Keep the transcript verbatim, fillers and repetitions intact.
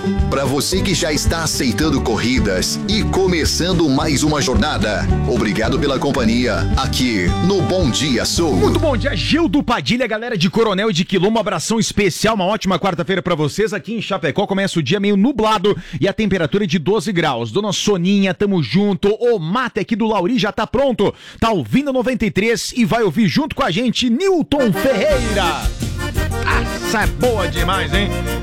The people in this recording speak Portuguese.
Para você que já está aceitando corridas e começando mais uma jornada, obrigado pela companhia aqui no Bom Dia Sul. Muito bom dia, Gildo Padilha, galera de Coronel e de Quilombo, um abração especial, uma ótima quarta-feira pra vocês. Aqui em Chapecó começa o dia meio nublado e a temperatura é de doze graus. Dona Soninha, tamo junto. O mate aqui do Lauri já tá pronto. Tá ouvindo noventa e três e vai ouvir junto com a gente Newton Ferreira. Essa é boa demais, hein?